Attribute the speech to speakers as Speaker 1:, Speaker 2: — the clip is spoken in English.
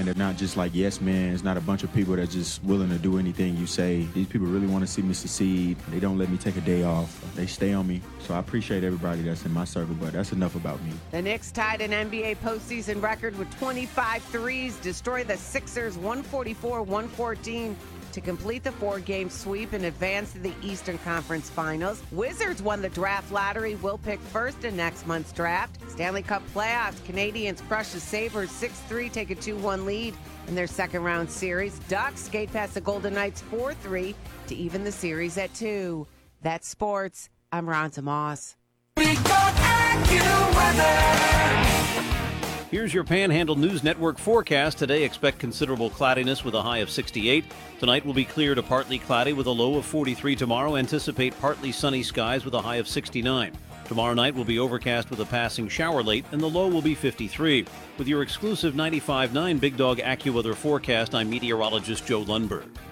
Speaker 1: and they're not just like yes men. It's not a bunch of people that just willing to do anything you say. These people really want to see me succeed. They don't let me take a day off. They stay on me. So I appreciate everybody that's in my circle, but that's enough about me.
Speaker 2: The Knicks tied an NBA postseason record with 25 threes, destroyed the Sixers 144-114 to complete the four-game sweep and advance to the Eastern Conference Finals. Wizards won the draft lottery, will pick first in next month's draft. Stanley Cup playoffs, Canadians crush the Sabres 6-3, take a 2-1 lead in their second-round series. Ducks skate past the Golden Knights 4-3 to even the series at 2. That's sports. I'm Ronza Moss.
Speaker 3: Here's your Panhandle News Network forecast. Today, expect considerable cloudiness with a high of 68. Tonight will be clear to partly cloudy with a low of 43. Tomorrow, anticipate partly sunny skies with a high of 69. Tomorrow night will be overcast with a passing shower late, and the low will be 53. With your exclusive 95.9 Big Dog AccuWeather forecast, I'm meteorologist Joe Lundberg.